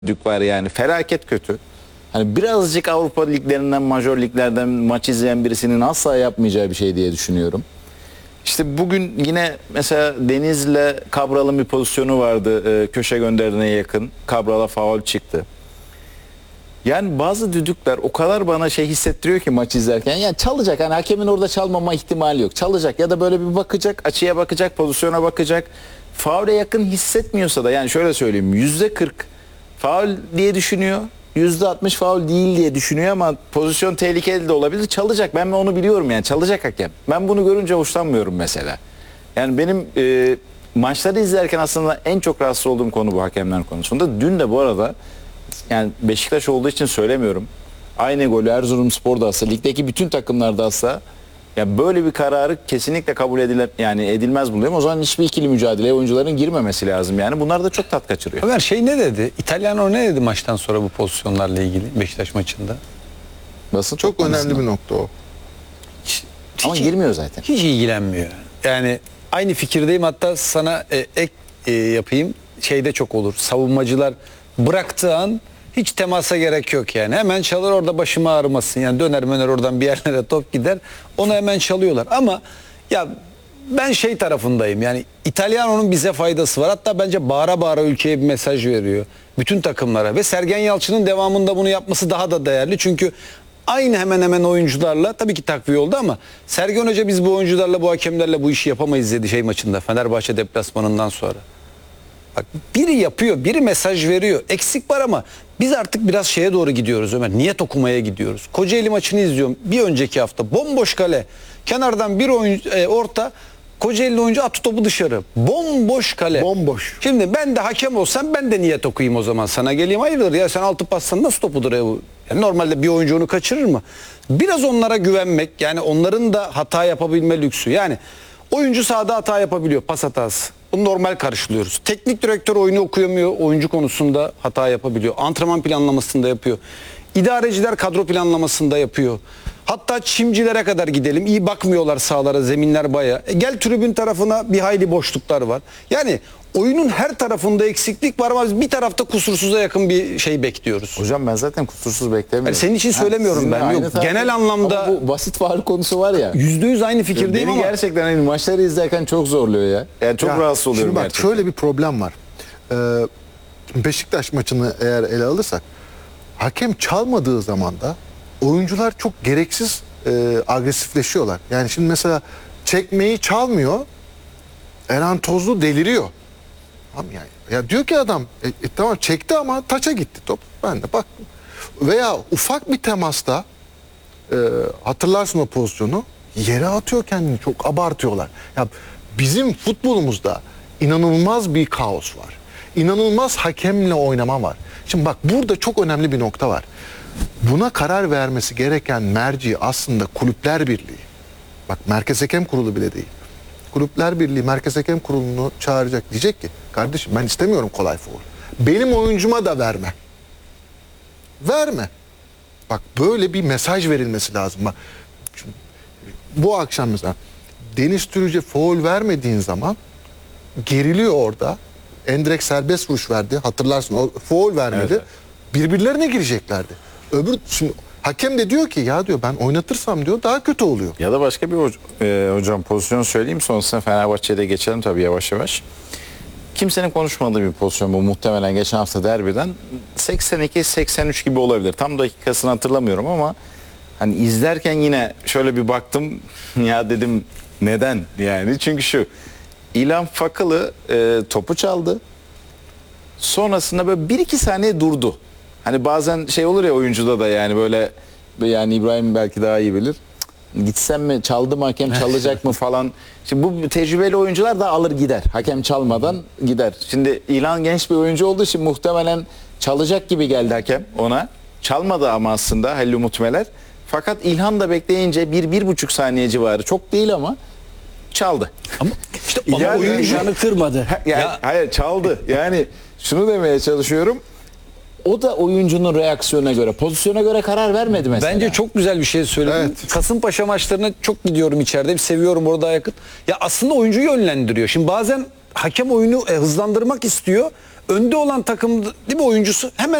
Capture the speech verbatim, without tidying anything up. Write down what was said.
Dük var yani felaket kötü. Hani birazcık Avrupa liglerinden, majör liglerden maç izleyen birisinin asla yapmayacağı bir şey diye düşünüyorum. İşte bugün yine mesela Deniz'le Cabral'ın bir pozisyonu vardı. E, köşe gönderine yakın. Cabral'a faul çıktı. Yani bazı düdükler o kadar bana şey hissettiriyor ki maç izlerken. Yani çalacak. Hani hakemin orada çalmama ihtimali yok. Çalacak ya da böyle bir bakacak, açıya bakacak, pozisyona bakacak. Faule yakın hissetmiyorsa da yani şöyle söyleyeyim. yüzde kırk faul diye düşünüyor. yüzde altmış faul değil diye düşünüyor ama pozisyon tehlikeli de olabilir. Çalacak. Ben onu biliyorum yani. Çalacak hakem. Ben bunu görünce hoşlanmıyorum mesela. Yani benim e, maçları izlerken aslında en çok rahatsız olduğum konu bu hakemler konusunda. Dün de bu arada yani Beşiktaş olduğu için söylemiyorum. Aynı golü Erzurumspor'da alsa, ligdeki bütün takımlarda alsa ya böyle bir kararı kesinlikle kabul edilir yani edilmez buluyorum. O zaman hiçbir ikili mücadeleye oyuncuların girmemesi lazım yani. Bunlar da çok tat kaçırıyor. Ömer şey ne dedi? İtalyan ne dedi maçtan sonra bu pozisyonlarla ilgili Beşiktaş maçında? Basın Çok önemli bir nokta o. Hiç, Ama hiç, girmiyor zaten. Hiç ilgilenmiyor. Yani aynı fikirdeyim, hatta sana e, ek e, yapayım. Şeyde çok olur. Savunmacılar bıraktığı an hiç temasa gerek yok yani. Hemen çalır, orada başımı ağrımasın. Yani döner möner oradan bir yerlere top gider. Onu hemen çalıyorlar. Ama ya ben şey tarafındayım. Yani İtalyano'nun bize faydası var. Hatta bence bağıra bağıra ülkeye bir mesaj veriyor. Bütün takımlara. Ve Sergen Yalçın'ın devamında bunu yapması daha da değerli. Çünkü aynı hemen hemen oyuncularla tabii ki takviye oldu ama Sergen Hoca biz bu oyuncularla, bu hakemlerle bu işi yapamayız dedi şey maçında, Fenerbahçe deplasmanından sonra. Bak, biri yapıyor, biri mesaj veriyor. Eksik var ama biz artık biraz şeye doğru gidiyoruz Ömer. Niyet okumaya gidiyoruz. Kocaeli maçını izliyorum. Bir önceki hafta bomboş kale. Kenardan bir oyuncu e, orta. Kocaeli oyuncu attı topu dışarı. Bomboş kale. Bomboş. Şimdi ben de hakem olsam ben de niyet okuyayım o zaman. Sana geleyim, hayırdır ya, sen altı passan nasıl topudur ya bu? Yani normalde bir oyuncu onu kaçırır mı? Biraz onlara güvenmek, yani onların da hata yapabilme lüksü. Yani oyuncu sahada hata yapabiliyor, pas hatası. Bunu normal karşılıyoruz. Teknik direktör oyunu okuyamıyor, oyuncu konusunda hata yapabiliyor. Antrenman planlamasında yapıyor. İdareciler kadro planlamasında yapıyor. Hatta çimcilere kadar gidelim. İyi bakmıyorlar sahalara, zeminler bayağı. E gel tribün tarafına, bir hayli boşluklar var. Yani oyunun her tarafında eksiklik var ama biz bir tarafta kusursuza yakın bir şey bekliyoruz. Hocam ben zaten kusursuz beklemiyorum. Yani senin için Ha, söylemiyorum sizinle ben. aynı Yok, tarafta- genel anlamda Ama bu basit faul konusu var ya. yüzde yüz aynı fikirdeyim Beni ama gerçekten hani maçları izlerken çok zorluyor ya. Yani çok Ya, rahatsız oluyorum şimdi bak, gerçekten. şöyle bir problem var. Ee, Beşiktaş maçını eğer ele alırsak, hakem çalmadığı zaman da oyuncular çok gereksiz e, agresifleşiyorlar. Yani şimdi mesela çekmeyi çalmıyor, Erhan Tozlu deliriyor. Tamam yani. Ya diyor ki adam e, e, tamam çekti ama taça gitti top. Ben de bak. Veya ufak bir temasta e, hatırlarsın o pozisyonu, yere atıyor kendini, çok abartıyorlar. Ya bizim futbolumuzda inanılmaz bir kaos var. İnanılmaz hakemle oynama var. Şimdi bak, burada çok önemli bir nokta var. Buna karar vermesi gereken merci aslında Kulüpler Birliği. Bak, Merkez Hakem Kurulu bile değil. Kulüpler Birliği Merkez Hakem Kurulu'nu çağıracak. Diyecek ki kardeşim ben istemiyorum kolay faul. Benim oyuncuma da verme. Verme. Bak, böyle bir mesaj verilmesi lazım. Bak, şimdi, bu akşam mesela Deniz Türüc'e faul vermediğin zaman geriliyor orada. Endirekt serbest vuruş verdi. Hatırlarsın, o faul vermedi. Evet. Birbirlerine gireceklerdi. Öbür şimdi hakem de diyor ki ya diyor ben oynatırsam diyor daha kötü oluyor. Ya da başka bir hoc- e, hocam pozisyon söyleyeyim, sonrasında Fenerbahçe'de geçelim tabii yavaş yavaş. Kimsenin konuşmadığı bir pozisyon bu, muhtemelen geçen hafta derbiden seksen iki seksen üç gibi olabilir. Tam dakikasını hatırlamıyorum ama hani izlerken yine şöyle bir baktım ya dedim neden yani, çünkü şu İlhan Fakılı e, topu çaldı. Sonrasında böyle bir iki saniye durdu. Hani bazen şey olur ya oyuncuda da, yani böyle yani İbrahim belki daha iyi bilir. Cık, gitsem mi, çaldı mı hakem, çalacak mı falan. Şimdi bu tecrübeli oyuncular da alır gider. Hakem çalmadan gider. Şimdi İlhan genç bir oyuncu olduğu için muhtemelen çalacak gibi geldi hakem ona. Çalmadı ama aslında Halil Umut Meler. Fakat İlhan da bekleyince bir, bir buçuk saniye civarı, çok değil ama çaldı. ama işte ama Yani- oyuncu Canı kırmadı. Ha, yani, Ya- hayır, çaldı. Yani şunu demeye çalışıyorum. O da oyuncunun reaksiyona göre, pozisyona göre karar vermedi mesela. bence çok güzel bir şey söyledin. Evet. Kasımpaşa maçlarına çok gidiyorum içeride. Seviyorum orada yakın. Ya aslında oyuncuyu yönlendiriyor. Şimdi bazen hakem oyunu e, hızlandırmak istiyor. önde olan takım değil mi oyuncusu hemen